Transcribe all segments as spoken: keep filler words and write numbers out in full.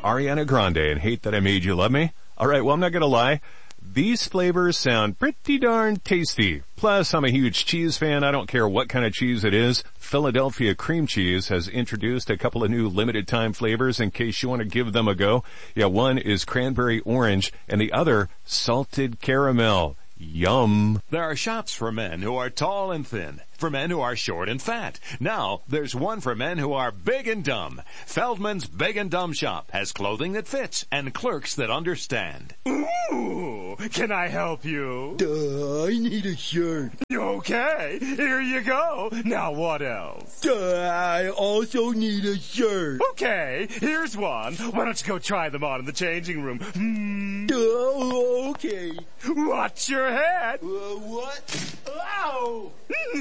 Ariana Grande and Hate That I Made You Love Me. All right, well, I'm not going to lie. These flavors sound pretty darn tasty. Plus, I'm a huge cheese fan. I don't care what kind of cheese it is. Philadelphia cream cheese has introduced a couple of new limited time flavors in case you want to give them a go. Yeah, one is cranberry orange and the other salted caramel. Yum. There are shops for men who are tall and thin, for men who are short and fat. Now, there's one for men who are big and dumb. Feldman's Big and Dumb Shop has clothing that fits and clerks that understand. Ooh, can I help you? Duh, I need a shirt. Okay, here you go. Now what else? Duh, I also need a shirt. Okay, here's one. Why don't you go try them on in the changing room? Hmm. Duh, okay. Watch your head. Uh, what? Ow!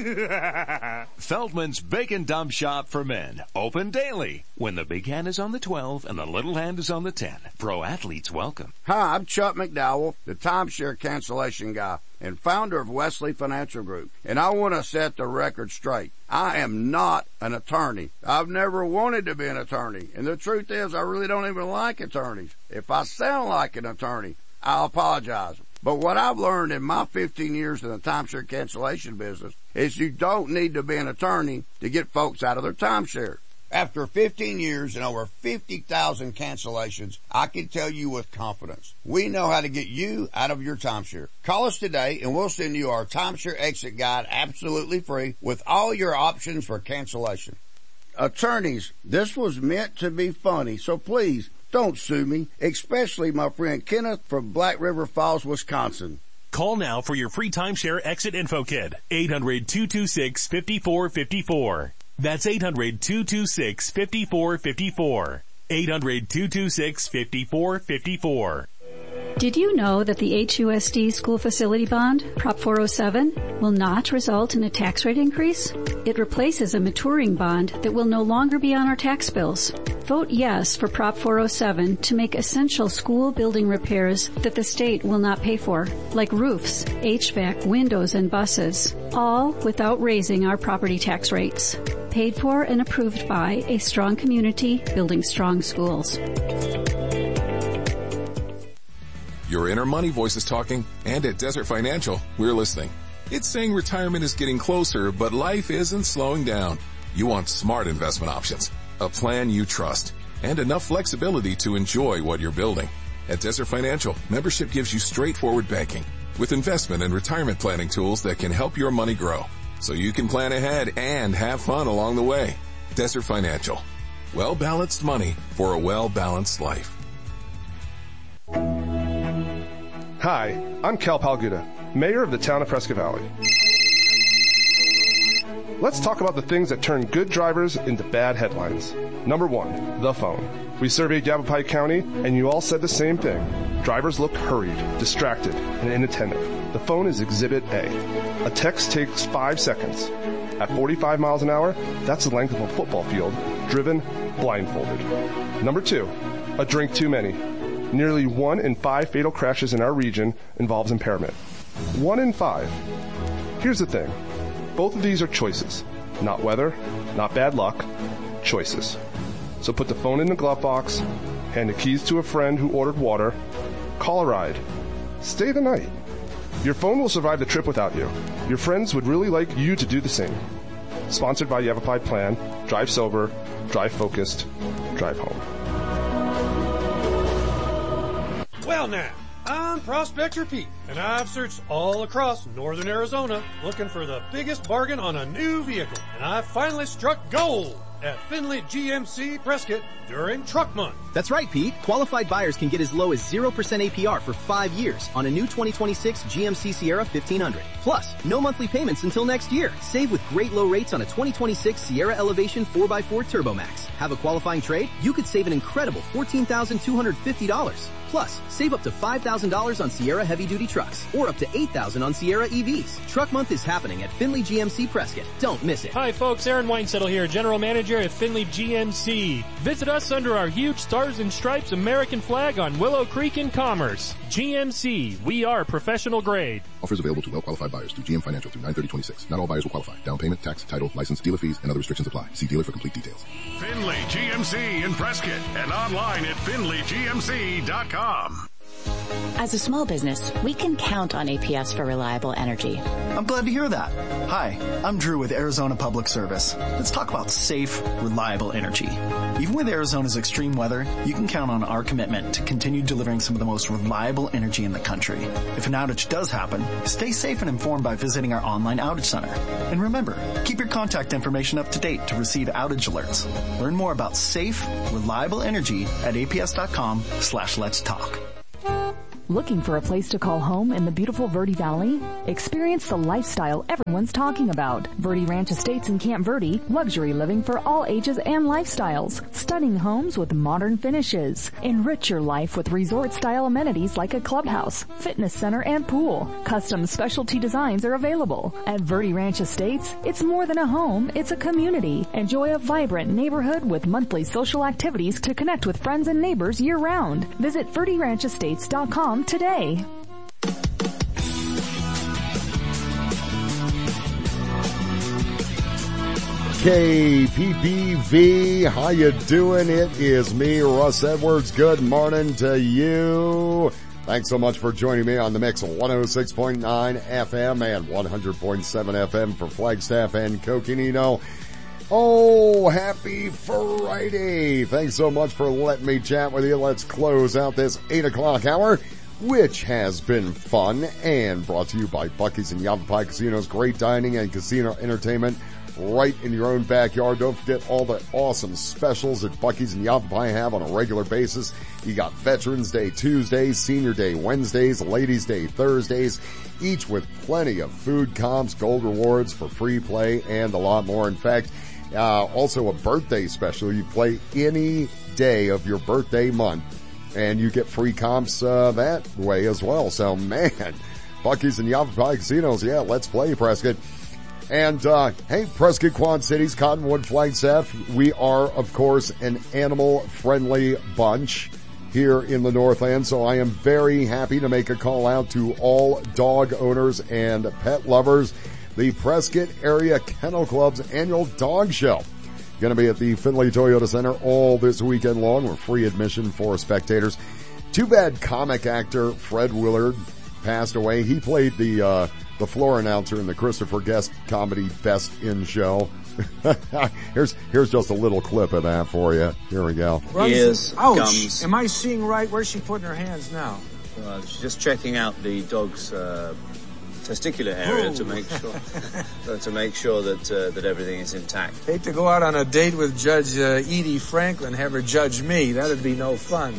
Feldman's Big and Dumb Shop for men. Open daily. When the big hand is on the twelve and the little hand is on the ten. Pro athletes welcome. Hi, I'm Chuck McDowell, the timeshare cancellation guy and founder of Wesley Financial Group. And I want to set the record straight. I am not an attorney. I've never wanted to be an attorney. And the truth is, I really don't even like attorneys. If I sound like an attorney, I'll apologize. But what I've learned in my fifteen years in the timeshare cancellation business is you don't need to be an attorney to get folks out of their timeshare. After fifteen years and over fifty thousand cancellations, I can tell you with confidence, we know how to get you out of your timeshare. Call us today and we'll send you our timeshare exit guide absolutely free with all your options for cancellation. Attorneys, this was meant to be funny, so please don't sue me, especially my friend Kenneth from Black River Falls, Wisconsin. Call now for your free timeshare exit info kit. eight hundred, two two six, five four five four. That's eight hundred, two two six, five four five four. eight hundred, two two six, five four five four. Did you know that the H U S D School Facility Bond, Prop four oh seven, will not result in a tax rate increase? It replaces a maturing bond that will no longer be on our tax bills. Vote yes for Prop four oh seven to make essential school building repairs that the state will not pay for, like roofs, H V A C, windows, and buses, all without raising our property tax rates. Paid for and approved by a strong community building strong schools. Your inner money voice is talking, and at Desert Financial, we're listening. It's saying retirement is getting closer, but life isn't slowing down. You want smart investment options, a plan you trust, and enough flexibility to enjoy what you're building. At Desert Financial, membership gives you straightforward banking with investment and retirement planning tools that can help your money grow, so you can plan ahead and have fun along the way. Desert Financial. Well-balanced money for a well-balanced life. Hi, I'm Cal Palguda, Mayor of the town of Prescott Valley. Let's talk about the things that turn good drivers into bad headlines. Number one, the phone. We surveyed Yavapai County, and you all said the same thing. Drivers look hurried, distracted, and inattentive. The phone is Exhibit A. A text takes five seconds. At forty-five miles an hour, that's the length of a football field, driven blindfolded. Number two, a drink too many. Nearly one in five fatal crashes in our region involves impairment. One in five. Here's the thing. Both of these are choices. Not weather, not bad luck, choices. So put the phone in the glove box, hand the keys to a friend who ordered water, call a ride, stay the night. Your phone will survive the trip without you. Your friends would really like you to do the same. Sponsored by Yavapai Plan, Drive Sober, Drive Focused, Drive Home. Well now, I'm Prospector Pete, and I've searched all across northern Arizona looking for the biggest bargain on a new vehicle. And I finally struck gold at Finley G M C Prescott during Truck Month. That's right, Pete. Qualified buyers can get as low as zero percent A P R for five years on a new twenty twenty-six G M C Sierra fifteen hundred. Plus, no monthly payments until next year. Save with great low rates on a twenty twenty-six Sierra Elevation four by four Turbo Max. Have a qualifying trade? You could save an incredible fourteen thousand two hundred fifty dollars. Plus, save up to five thousand dollars on Sierra heavy-duty trucks, or up to eight thousand dollars on Sierra E Vs. Truck Month is happening at Finley G M C Prescott. Don't miss it. Hi folks, Aaron Weinsettle here, General Manager manager at Findlay G M C. Visit us under our huge Stars and Stripes American flag on Willow Creek in Commerce. G M C, we are professional grade. Offers available to well-qualified buyers through G M Financial through nine thirty twenty-six. Not all buyers will qualify. Down payment, tax, title, license, dealer fees, and other restrictions apply. See dealer for complete details. Findlay G M C in Prescott and online at Findlay G M C dot com. As a small business, we can count on A P S for reliable energy. I'm glad to hear that. Hi, I'm Drew with Arizona Public Service. Let's talk about safe, reliable energy. Even with Arizona's extreme weather, you can count on our commitment to continue delivering some of the most reliable energy in the country. If an outage does happen, stay safe and informed by visiting our online outage center. And remember, keep your contact information up to date to receive outage alerts. Learn more about safe, reliable energy at aps.com slash let's talk. Looking for a place to call home in the beautiful Verde Valley? Experience the lifestyle everyone's talking about. Verde Ranch Estates in Camp Verde, luxury living for all ages and lifestyles. Stunning homes with modern finishes. Enrich your life with resort-style amenities like a clubhouse, fitness center, and pool. Custom specialty designs are available. At Verde Ranch Estates, it's more than a home, it's a community. Enjoy a vibrant neighborhood with monthly social activities to connect with friends and neighbors year-round. Visit Verde Ranch Estates dot com today. K P P V, how you doing? It is me, Russ Edwards. Good morning to you. Thanks so much for joining me on the mix of one oh six point nine F M and one hundred point seven F M for Flagstaff and Coconino. Oh, happy Friday. Thanks so much for letting me chat with you. Let's close out this eight o'clock hour, which has been fun and brought to you by Buc-ee's and Yavapai Casinos. Great dining and casino entertainment right in your own backyard. Don't forget all the awesome specials that Buc-ee's and Yavapai have on a regular basis. You got Veterans Day Tuesdays, Senior Day Wednesdays, Ladies Day Thursdays, each with plenty of food comps, gold rewards for free play, and a lot more. In fact, uh, also a birthday special. You play any day of your birthday month, and you get free comps uh, that way as well. So, man, Buc-ee's and Yavapai Casinos, yeah, let's play, Prescott. And, uh, hey, Prescott Quad Cities, Cottonwood, Flagstaff, we are, of course, an animal-friendly bunch here in the Northland, so I am very happy to make a call out to all dog owners and pet lovers. The Prescott Area Kennel Club's annual dog show going to be at the Findlay Toyota Center all this weekend long with free admission for spectators. Too bad comic actor Fred Willard passed away. He played the, uh, the floor announcer in the Christopher Guest comedy Best in Show. here's, here's just a little clip of that for you. Here we go. Ears, Ouch. gums. Am I seeing right? Where's she putting her hands now? Well, she's just checking out the dog's, uh, testicular area Ooh. to make sure, uh, to make sure that, uh, that everything is intact. Hate to go out on a date with Judge uh, Edie Franklin, have her judge me. That'd be no fun.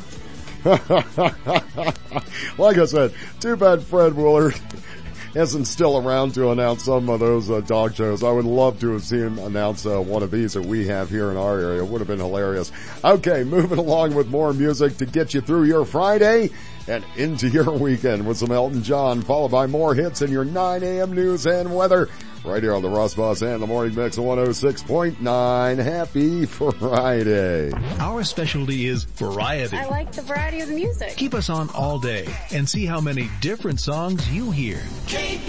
Like I said, too bad Fred Willard isn't still around to announce some of those uh, dog shows. I would love to have seen him announce uh, one of these that we have here in our area. It would have been hilarious. Okay, moving along with more music to get you through your Friday and into your weekend with some Elton John, followed by more hits in your nine a.m. news and weather right here on the Russ Bus and the Morning Mix of one oh six point nine. Happy Friday. Our specialty is variety. I like the variety of the music. Keep us on all day and see how many different songs you hear. K